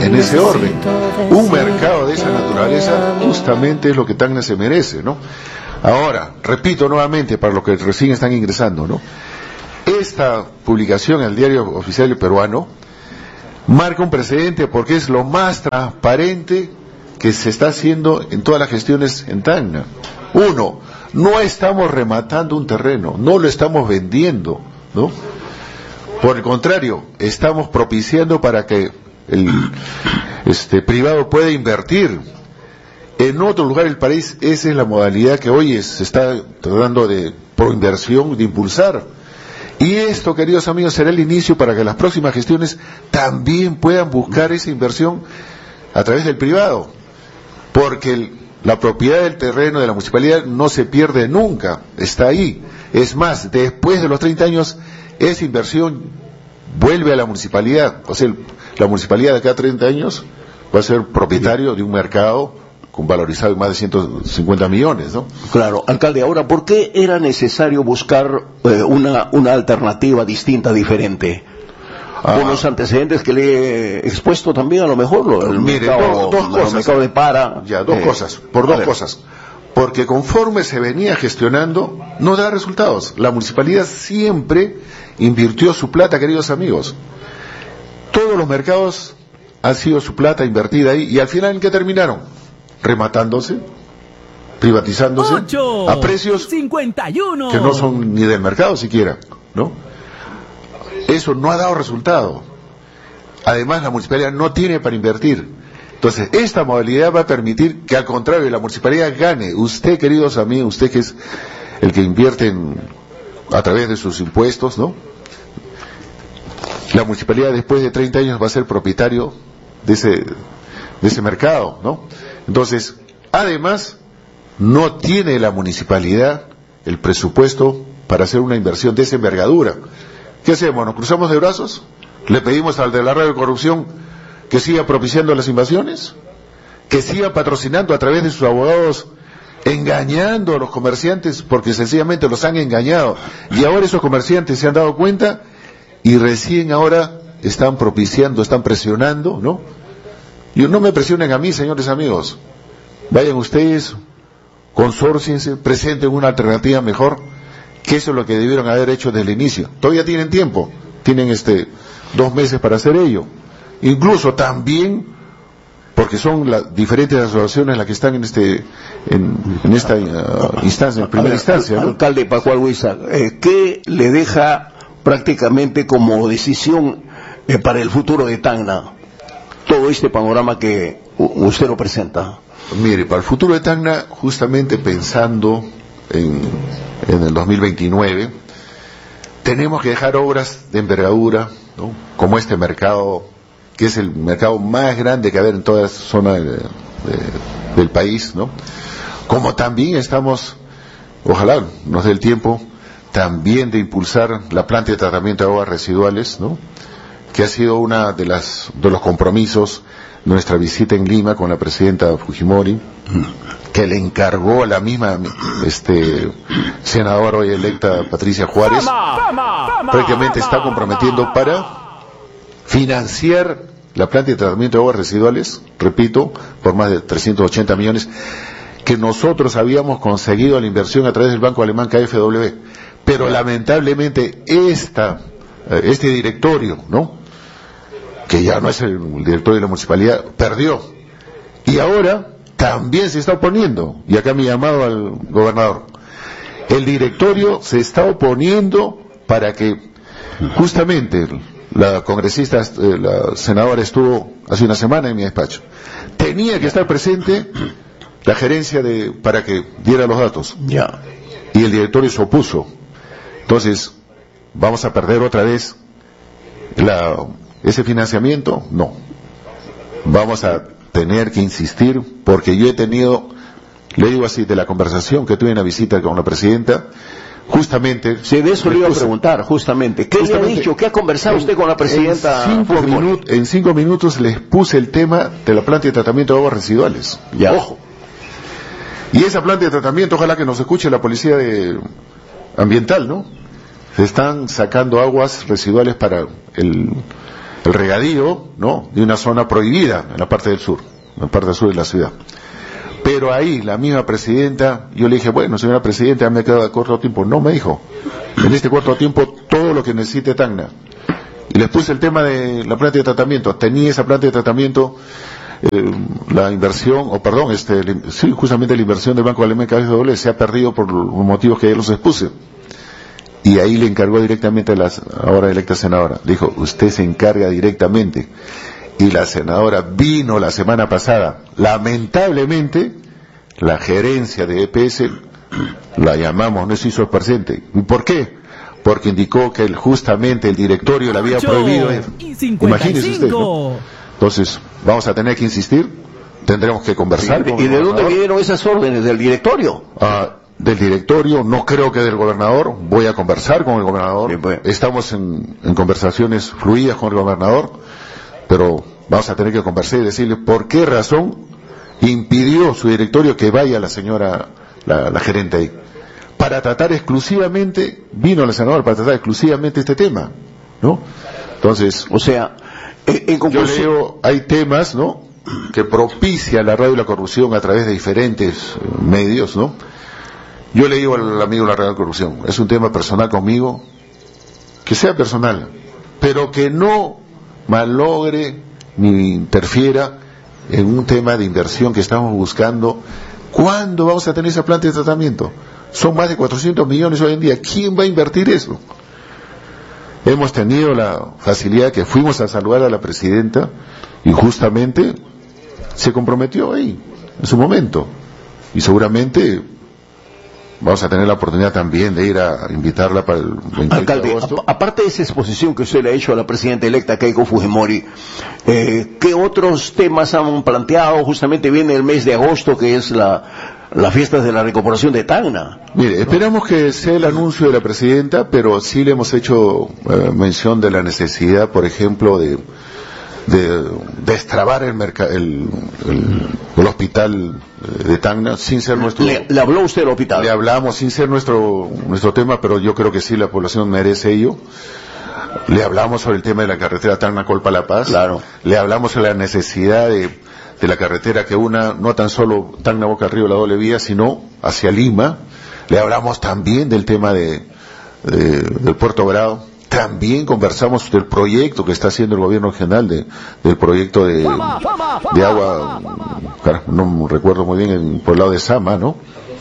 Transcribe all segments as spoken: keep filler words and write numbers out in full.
en ese orden. Un mercado de esa naturaleza justamente es lo que Tacna se merece, ¿no? Ahora, repito nuevamente para los que recién están ingresando, ¿no? Esta publicación en el Diario Oficial Peruano marca un precedente porque es lo más transparente que se está haciendo en todas las gestiones en Tacna. Uno, no estamos rematando un terreno, no lo estamos vendiendo, ¿no? Por el contrario, estamos propiciando para que el este, privado pueda invertir. En otro lugar del país, esa es la modalidad que hoy es, se está tratando de, por inversión, de impulsar. Y esto, queridos amigos, será el inicio para que las próximas gestiones también puedan buscar esa inversión a través del privado. Porque el, la propiedad del terreno de la municipalidad no se pierde nunca, está ahí. Es más, después de los treinta años, esa inversión vuelve a la municipalidad. O sea, la municipalidad de acá a treinta años va a ser propietario de un mercado con valorizado en más de ciento cincuenta millones, ¿no? Claro, alcalde, ahora, ¿por qué era necesario buscar eh, una, una alternativa distinta, diferente? Ah, Con los antecedentes que le he expuesto también, a lo mejor, lo, el, mire, mercado, dos, dos cosas, el mercado de para... Ya, dos eh, cosas, por dos cosas. Porque conforme se venía gestionando, no da resultados. La municipalidad siempre invirtió su plata, queridos amigos. Todos los mercados han sido su plata invertida ahí, y al final, ¿en qué terminaron? Rematándose, privatizándose, ocho, a precios cincuenta y uno. que no son ni del mercado siquiera, ¿no? Eso no ha dado resultado. Además, la municipalidad no tiene para invertir. Entonces, esta modalidad va a permitir que, al contrario, la municipalidad gane. Usted, queridos amigos, usted que es el que invierte en, a través de sus impuestos, ¿no? La municipalidad, después de treinta años, va a ser propietario de ese, de ese mercado, ¿no? Entonces, además, no tiene la municipalidad el presupuesto para hacer una inversión de esa envergadura. ¿Qué hacemos? ¿Nos cruzamos de brazos? ¿Le pedimos al de la radio de corrupción que siga propiciando las invasiones? ¿Que siga patrocinando a través de sus abogados, engañando a los comerciantes porque sencillamente los han engañado? Y ahora esos comerciantes se han dado cuenta y recién ahora están propiciando, están presionando, ¿no? Y no me presionen a mí, señores amigos. Vayan ustedes, consórciense, presenten una alternativa mejor, que eso es lo que debieron haber hecho desde el inicio. Todavía tienen tiempo, tienen este dos meses para hacer ello. Incluso también, porque son las diferentes asociaciones las que están en este en, en esta uh, instancia, en primera ver, instancia, ¿no? Alcalde Pascual Huiza, eh, ¿qué le deja prácticamente como decisión eh, para el futuro de Tacna todo este panorama que usted lo presenta? Mire, para el futuro de Tacna, justamente pensando en, en el dos mil veintinueve, tenemos que dejar obras de envergadura, ¿no? Como este mercado, que es el mercado más grande que hay en toda esa zona de, de, del país, ¿no? Como también estamos, ojalá nos dé el tiempo, también de impulsar la planta de tratamiento de aguas residuales, ¿no? Que ha sido una de las de los compromisos de nuestra visita en Lima con la presidenta Fujimori, que le encargó a la misma este senadora hoy electa Patricia Juárez, prácticamente está comprometiendo para financiar la planta de tratamiento de aguas residuales, repito, por más de trescientos ochenta millones, que nosotros habíamos conseguido la inversión a través del banco alemán K F W, pero lamentablemente esta, este directorio, ¿no?, que ya no es el directorio de la municipalidad, perdió. Y ahora también se está oponiendo, y acá mi llamado al gobernador, el directorio se está oponiendo para que justamente la congresista, la senadora estuvo hace una semana en mi despacho, tenía que estar presente la gerencia de para que diera los datos, ya, y el directorio se opuso. Entonces vamos a perder otra vez la, ese financiamiento. No, vamos a tener que insistir, porque yo he tenido, le digo así, de la conversación que tuve en la visita con la presidenta, justamente... Sí, de eso le iba a preguntar, justamente. ¿Qué le ha dicho? ¿Qué ha conversado usted con la presidenta? En cinco, minut, en cinco minutos les puse el tema de la planta de tratamiento de aguas residuales. Ya. Ojo. Y esa planta de tratamiento, ojalá que nos escuche la policía de ambiental, ¿no? Se están sacando aguas residuales para el, el regadío, ¿no?, de una zona prohibida en la parte del sur, en la parte sur de la ciudad. Pero ahí, la misma presidenta, yo le dije, bueno, señora presidenta, ya me queda de corto tiempo. No, me dijo, en este corto tiempo, todo lo que necesite Tacna. Y les puse el tema de la planta de tratamiento. Tenía esa planta de tratamiento, eh, la inversión, o perdón, este, sí, justamente la inversión del Banco Alemán K F W se ha perdido por los motivos que ya los expuse. Y ahí le encargó directamente a la ahora electa senadora. Dijo, usted se encarga directamente. Y la senadora vino la semana pasada. Lamentablemente, la gerencia de E P S, la llamamos, no se hizo presente. ¿Y por qué? Porque indicó que el, justamente el directorio le había prohibido. Imagínese usted, ¿no? Entonces, vamos a tener que insistir, tendremos que conversar. ¿Y, con ¿y de dónde gobernador. vinieron esas órdenes? ¿Del directorio? Ah, del directorio, no creo que del gobernador. Voy a conversar con el gobernador. Bien, pues. Estamos en, en conversaciones fluidas con el gobernador, pero vamos a tener que conversar y decirle por qué razón impidió su directorio que vaya la señora, la, la gerente ahí. Para tratar exclusivamente, vino la senadora para tratar exclusivamente este tema, ¿no? Entonces, O sea, en, en yo conclusión, le digo, hay temas, ¿no?, que propicia la radio y la corrupción a través de diferentes eh, medios, ¿no? Yo le digo al amigo de la radio y la corrupción, es un tema personal conmigo, que sea personal, pero que no malogre ni interfiera en un tema de inversión que estamos buscando. ¿Cuándo vamos a tener esa planta de tratamiento? Son más de cuatrocientos millones hoy en día. ¿Quién va a invertir eso? Hemos tenido la facilidad que fuimos a saludar a la presidenta y justamente se comprometió ahí, en su momento. Y seguramente vamos a tener la oportunidad también de ir a invitarla para el veintiocho alcalde, de agosto. a- aparte de esa exposición que usted le ha hecho a la presidenta electa Keiko Fujimori, eh, ¿qué otros temas han planteado? Justamente viene el mes de agosto, que es la, la fiesta de la recuperación de Tacna. Mire, esperamos que sea el anuncio de la presidenta, pero sí le hemos hecho eh, mención de la necesidad, por ejemplo, de de destrabar el, merca- el, el, el hospital de Tacna sin ser nuestro... Le, le habló usted del hospital. Le hablamos sin ser nuestro nuestro tema, pero yo creo que sí, la población merece ello. Le hablamos sobre el tema de la carretera Tacna-Colpa-La Paz. Claro. Le hablamos sobre la necesidad de, de la carretera que una, no tan solo Tacna-Boca Río, la doble vía, sino hacia Lima. Le hablamos también del tema de, de del Puerto Grado. También conversamos del proyecto que está haciendo el gobierno regional, de, del proyecto de, de agua, cara, no recuerdo muy bien, en, por el lado de Sama, ¿no?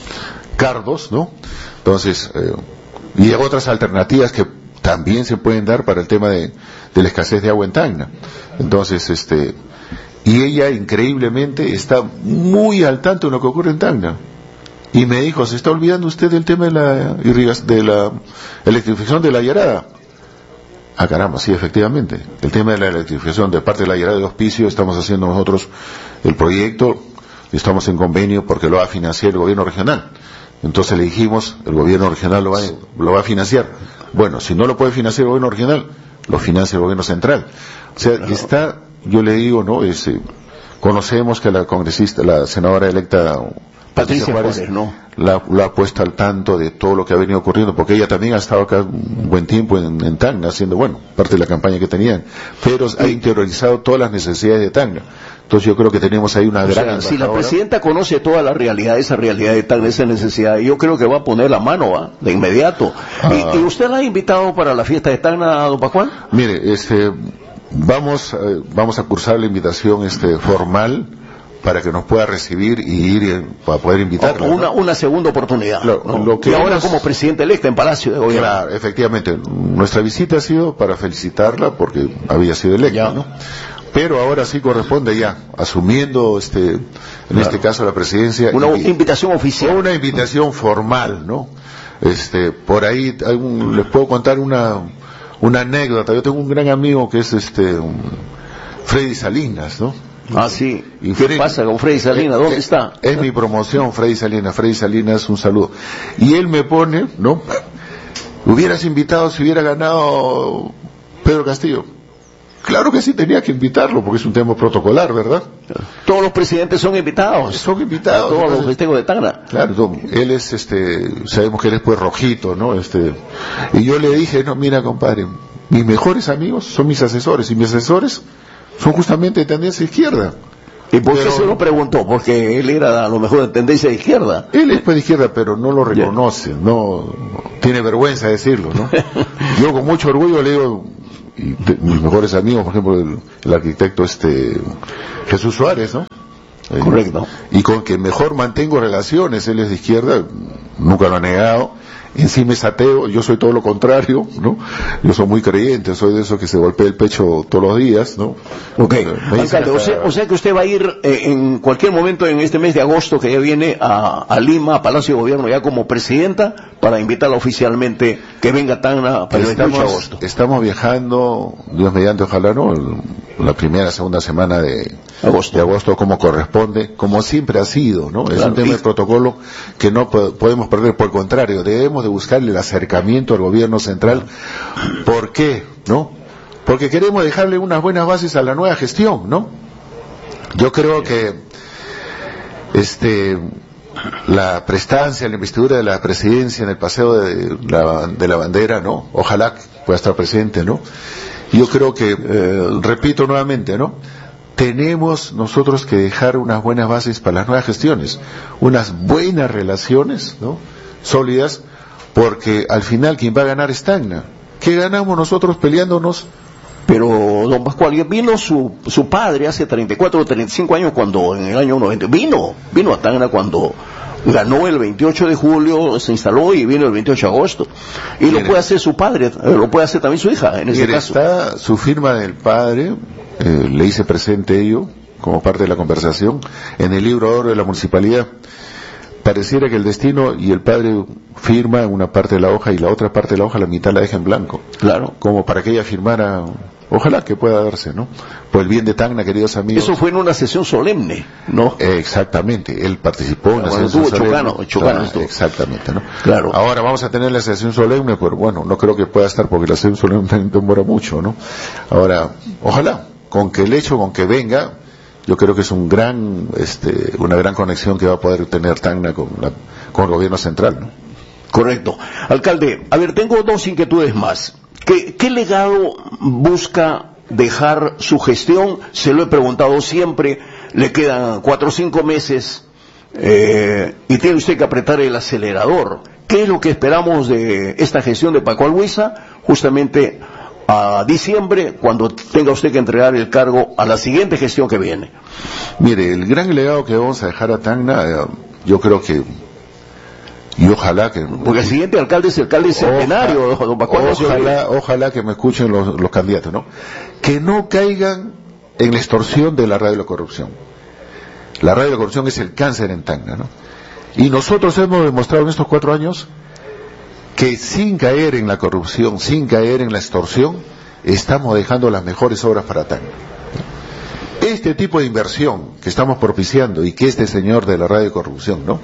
Cardos, ¿no? Entonces, eh, y otras alternativas que también se pueden dar para el tema de, de la escasez de agua en Tacna. Entonces, este, y ella increíblemente está muy al tanto de lo que ocurre en Tacna. Y me dijo, ¿se está olvidando usted del tema de la irrigación, de la electrificación de la Yarada? Ah, caramba, sí, efectivamente. El tema de la electrificación de parte de la Yarada de Hospicio, estamos haciendo nosotros el proyecto, estamos en convenio porque lo va a financiar el gobierno regional. Entonces le dijimos, el gobierno regional lo va, lo va a financiar. Bueno, si no lo puede financiar el gobierno regional, lo financia el gobierno central. O sea, claro. Está, yo le digo, ¿no? Es, eh, conocemos que la congresista, la senadora electa Patricia Juárez, ¿no? La, la ha puesto al tanto de todo lo que ha venido ocurriendo, porque ella también ha estado acá un buen tiempo en, en Tacna, haciendo, bueno, parte de la campaña que tenían, pero ha interiorizado todas las necesidades de Tacna. Entonces yo creo que tenemos ahí una o gran sea, si la presidenta conoce toda la realidad, esa realidad de Tacna, esa necesidad, yo creo que va a poner la mano ¿va? de inmediato. Ah. ¿Y, ¿Y usted la ha invitado para la fiesta de Tacna, don Pascual? Mire, este, vamos, eh, vamos a cursar la invitación este formal para que nos pueda recibir y ir eh, para poder invitarla. Una, ¿no? una segunda oportunidad. Lo, ¿no? lo que y ahora hemos... como presidente electa en Palacio de Gobierno. Claro, efectivamente. Nuestra visita ha sido para felicitarla porque había sido electa, ¿no? Pero ahora sí corresponde ya, asumiendo este, en claro. este caso la presidencia. Una y, invitación oficial. Una invitación formal, ¿no? Este, por ahí algún, les puedo contar una, una anécdota. Yo tengo un gran amigo que es este, un Freddy Salinas, ¿no? Ah, sí. ¿Y ¿Qué Freddy, pasa con Freddy Salinas? ¿Dónde es, está? Es mi promoción, Freddy Salinas. Freddy Salinas, un saludo. Y él me pone, ¿no? Hubieras invitado si hubiera ganado Pedro Castillo. Claro que sí tenía que invitarlo, porque es un tema protocolar, ¿verdad? Todos los presidentes son invitados. Son invitados. A todos entonces, los festejos de Tacna. Claro, él es, este, sabemos que él es pues rojito, ¿no? Este, y yo le dije, no, mira, compadre, mis mejores amigos son mis asesores, y mis asesores son justamente de tendencia izquierda. ¿Y por qué pero, se lo preguntó? Porque él era a lo mejor de tendencia de izquierda. Él es pues de izquierda, pero no lo reconoce, no, no tiene vergüenza de decirlo, ¿no? Yo con mucho orgullo le digo, y de, mis mejores amigos, por ejemplo, el, el arquitecto este Jesús Suárez, ¿no? Correcto. Y con que mejor mantengo relaciones, él es de izquierda, nunca lo ha negado. Encima es ateo, yo soy todo lo contrario, ¿no? Yo soy muy creyente, soy de esos que se golpea el pecho todos los días, ¿no? Ok, Me alcalde, hasta... o, sea, o sea que usted va a ir eh, en cualquier momento en este mes de agosto que ya viene a, a Lima, a Palacio de Gobierno, ya como presidenta, para invitarla oficialmente que venga Tacna para el veintiocho de agosto. Estamos viajando, Dios mediante, ojalá, ¿no? La primera, segunda semana de agosto, de agosto como corresponde, como siempre ha sido, ¿no? Claro, es un tema y... de protocolo que no po podemos perder, por el contrario, debemos de buscarle el acercamiento al gobierno central. ¿Por qué? ¿No? Porque queremos dejarle unas buenas bases a la nueva gestión, ¿no? Yo creo que este la prestancia, la investidura de la presidencia en el paseo de la, de la bandera, ¿no? Ojalá pueda estar presente, ¿no? Yo creo que, eh, repito nuevamente, ¿no? Tenemos nosotros que dejar unas buenas bases para las nuevas gestiones, unas buenas relaciones, ¿no? Sólidas, porque al final quien va a ganar es Tacna. ¿Qué ganamos nosotros peleándonos? Pero, don Pascual, vino su, su padre hace treinta y cuatro o treinta y cinco años, cuando en el año noventa, vino, vino a Tacna cuando ganó el veintiocho de julio, se instaló y vino el veintiocho de agosto. Y Mire, lo puede hacer su padre, lo puede hacer también su hija, en ese Mire, caso. Está su firma del padre, eh, le hice presente ello, como parte de la conversación, en el libro de oro de la municipalidad. Pareciera que el destino y el padre firma una parte de la hoja y la otra parte de la hoja, la mitad la deja en blanco. Claro. Como para que ella firmara, ojalá que pueda darse, ¿no? Por el bien de Tacna, queridos amigos. Eso fue en una sesión solemne, ¿no? Eh, exactamente, él participó en la bueno, sesión solemne. Chocano, Chocano claro, exactamente, ¿no? Claro. Ahora vamos a tener la sesión solemne, pero bueno, no creo que pueda estar porque la sesión solemne también demora mucho, ¿no? Ahora, ojalá, con que el hecho, con que venga, yo creo que es un gran, este, una gran conexión que va a poder tener Tacna con, la, con el gobierno central, ¿no? Correcto. Alcalde, a ver, tengo dos inquietudes más. ¿Qué, qué legado busca dejar su gestión? Se lo he preguntado siempre, le quedan cuatro o cinco meses eh, y tiene usted que apretar el acelerador. ¿Qué es lo que esperamos de esta gestión de Pascual Huiza? Justamente a diciembre, cuando tenga usted que entregar el cargo a la siguiente gestión que viene. Mire, el gran legado que vamos a dejar a Tacna, eh, yo creo que, y ojalá que... Porque el siguiente alcalde es el alcalde centenario, don Pascual. Ojalá, ojalá que me escuchen los, los candidatos, ¿no? Que no caigan en la extorsión de la radio de la corrupción. La radio de la corrupción es el cáncer en Tacna, ¿no? Y nosotros hemos demostrado en estos cuatro años que sin caer en la corrupción, sin caer en la extorsión, estamos dejando las mejores obras para Tacna. Este tipo de inversión que estamos propiciando y que este señor de la radio de corrupción, ¿no?,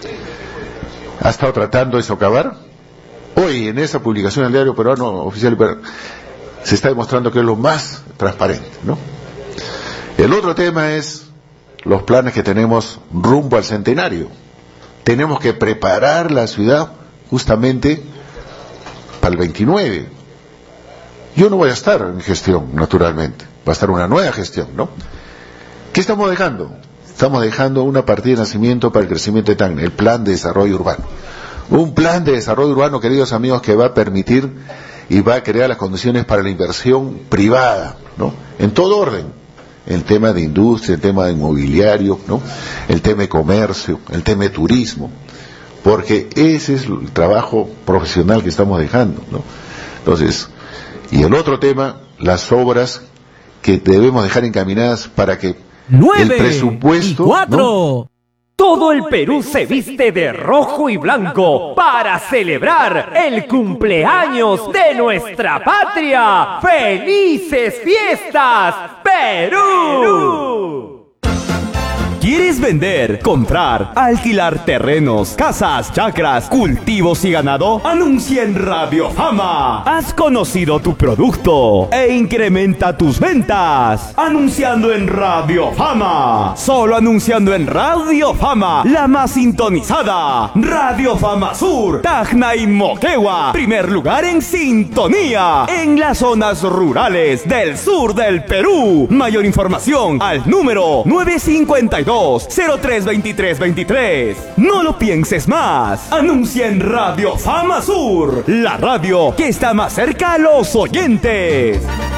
ha estado tratando de socavar, hoy en esa publicación del diario peruano oficial se está demostrando que es lo más transparente, ¿no? El otro tema es los planes que tenemos rumbo al centenario. Tenemos que preparar la ciudad justamente para el veintinueve. Yo no voy a estar en gestión, naturalmente. Va a estar una nueva gestión, ¿no? ¿Qué estamos dejando? Estamos dejando una partida de nacimiento para el crecimiento de Tacna, el plan de desarrollo urbano. Un plan de desarrollo urbano, queridos amigos, que va a permitir y va a crear las condiciones para la inversión privada, ¿no? En todo orden. El tema de industria, el tema de inmobiliario, ¿no? El tema de comercio, el tema de turismo. Porque ese es el trabajo profesional que estamos dejando, ¿no? Entonces, y el otro tema, las obras que debemos dejar encaminadas para que Nueve el presupuesto, y cuatro. ¿no? Todo el Perú se viste de rojo y blanco para celebrar el cumpleaños de nuestra patria. ¡Felices fiestas, Perú! ¿Quieres vender, comprar, alquilar terrenos, casas, chacras, cultivos y ganado? Anuncia en Radio Fama. Has conocido tu producto e incrementa tus ventas anunciando en Radio Fama. Solo anunciando en Radio Fama, la más sintonizada. Radio Fama Sur, Tacna y Moquegua. Primer lugar en sintonía en las zonas rurales del sur del Perú. Mayor información al número nueve cinco dos, cero tres dos tres dos tres. No lo pienses más. Anuncia en Radio Fama Sur, la radio que está más cerca a los oyentes.